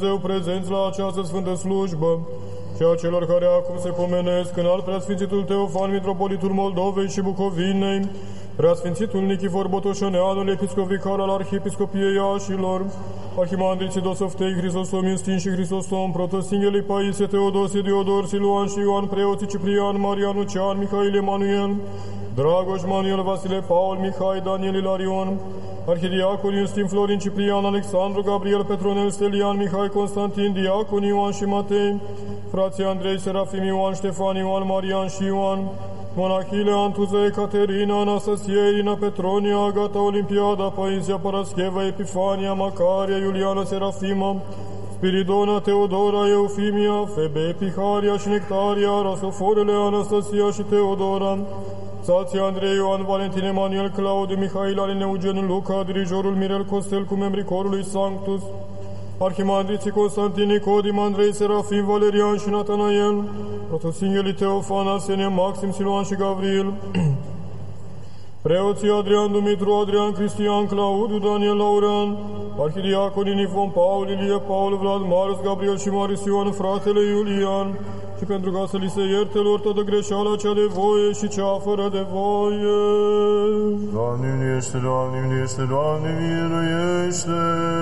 Dumnezeu prezenți la această sfântă slujbă și a celor care acum se pomenesc în al preasfințitul Teofan, mitropolitul Moldovei și Bucovinei, preasfințitul Nichifor Botoșăneanul, episcop vicar al Arhiepiscopiei Iașilor, arhimandriții Dosoftei, Hrisostom, Iustin și Hrisostom, protosinghelii Paisie, Teodosie, Diodor, Siluan și Ioan, preoții Ciprian, Marian, Lucian, Mihail, Emanuel, Dragoș, Manuel, Vasile, Paul, Mihai, Daniel, Ilarion, arhidiacon Iustin, Florin, Ciprian, Alexandru, Gabriel, Petronel, Stelian, Mihai, Constantin, diacon Ioan și Matei, frații Andrei, Serafim, Ioan, Ștefan, Ioan, Marian și Ioan, monahile Antuza, Ecaterina, Anastasia, Irina, Petronia, Agata, Olimpiada, Paisia, Parascheva, Epifania, Macaria, Iuliana, Serafima, Spiridona, Teodora, Eufimia, Febe, Epiharia și Nectaria, Rasoforele, Anastasia și Teodora, Sații Andrei, Ioan, Valentin, Emanuel, Claudiu, Mihail, Aline, Eugen, Luca, dirijorul Mirel Costel cu membrii corului Sanctus, arhimandriții Constantin, Nicodim, Andrei, Serafim, Valerian și Natanael, protosinghelii Teofan, Arsenie, Maxim, Siluan și Gavril, preoții Adrian, Dumitru, Adrian, Cristian, Claudiu, Daniel, Laurean, arhidiaconii Nifon, Paul, Ilie, Paul, Vlad, Marius, Gabriel și Marius Ioan, fratele Iulian, și pentru ca să li se ierte lor toată greșeala cea de voie și cea fără de voie. Doamne miluiește, Doamne miluiește, Doamne miluiește!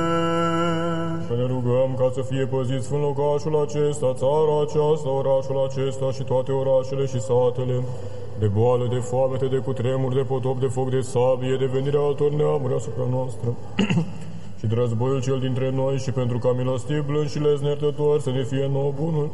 Să ne rugăm ca să fie păzit sfânt locașul acesta, țara aceasta, orașul acesta și toate orașele și satele, de boală, de foamete, de cutremur, de potop, de foc, de sabie, de venirea altor neamuri asupra noastră. Și de războiul cel dintre noi și pentru ca milostiv, blând și leznerdător să ne fie nouă bunul.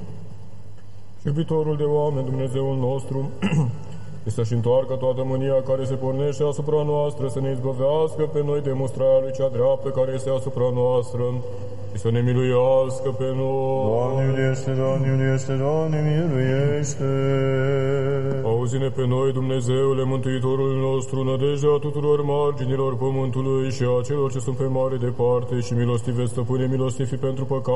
Iubitorul de oameni, Dumnezeul nostru, este și întoarcă toată mânia care se pornește asupra noastră, să ne izbăvească pe noi de mustrarea lui cea dreaptă care este asupra noastră și să ne miluiască pe noi. Doamne miluiește, Doamne miluiește, Doamne miluiește! Auzi-ne pe noi, Dumnezeule, Mântuitorul nostru, nădejdea tuturor marginilor pământului și a celor ce sunt pe mare departe și milostive, Stăpâne, milostivi pentru păcat.